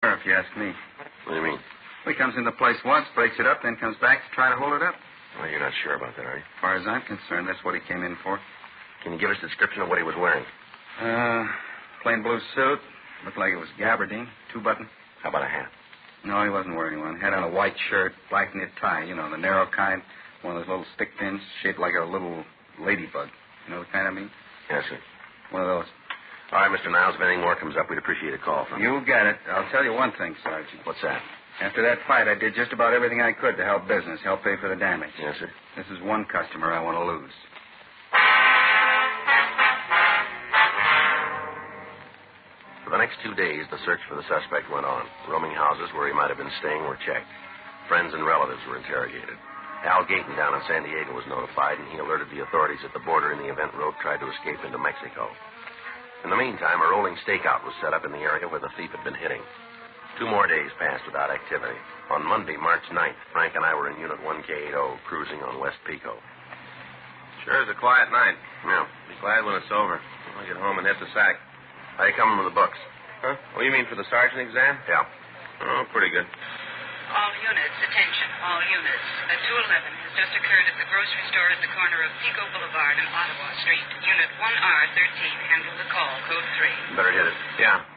if you ask me. What do you mean? Well, he comes in the place once, breaks it up, then comes back to try to hold it up. Well, you're not sure about that, are you? As far as I'm concerned, that's what he came in for. Can you give us a description of what he was wearing? Plain blue suit. Looked like it was gabardine, 2-button. How about a hat? No, he wasn't wearing one. Had on a white shirt, black knit tie, you know, the narrow kind. One of those little stick pins shaped like a little ladybug. You know the kind I mean? Yes, sir. One of those. All right, Mr. Niles, if anything more comes up, we'd appreciate a call from you. You got it. I'll tell you one thing, Sergeant. What's that? After that fight, I did just about everything I could to help business, help pay for the damage. Yes, sir. This is one customer I want to lose. For the next 2 days, the search for the suspect went on. Roaming houses where he might have been staying were checked. Friends and relatives were interrogated. Al Gayton down in San Diego was notified, and he alerted the authorities at the border in the event Rope tried to escape into Mexico. In the meantime, a rolling stakeout was set up in the area where the thief had been hitting. 2 more days passed without activity. On Monday, March 9th, Frank and I were in Unit 1K80, cruising on West Pico. Sure is a quiet night. Yeah. Be glad when it's over. I'll get home and hit the sack. How you coming with the books? Huh? Oh, you mean for the sergeant exam? Yeah. Oh, pretty good. All units, attention, all units. A 211 has just occurred at the grocery store at the corner of Pico Boulevard and Ottawa Street. Unit 1R13, handle the call, code 3. Better hit it. Yeah.